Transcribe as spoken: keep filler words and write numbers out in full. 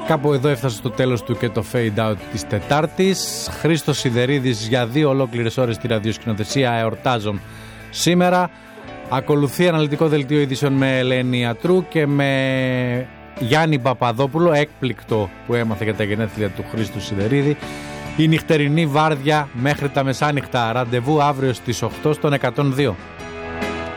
Κάπου εδώ έφτασε στο τέλος του και το fade out της Τετάρτης. Χρήστος Σιδερίδης για δύο ολόκληρες ώρες στη ραδιοσκηνοθεσία εορτάζων σήμερα. Ακολουθεί αναλυτικό δελτίο ειδήσεων με Ελένη Ιατρού και με Γιάννη Παπαδόπουλο, έκπληκτο που έμαθε για τα γενέθλια του Χρήστου Σιδερίδη. Η νυχτερινή βάρδια μέχρι τα μεσάνυχτα. Ραντεβού αύριο στις οκτώ στον εκατόν δύο.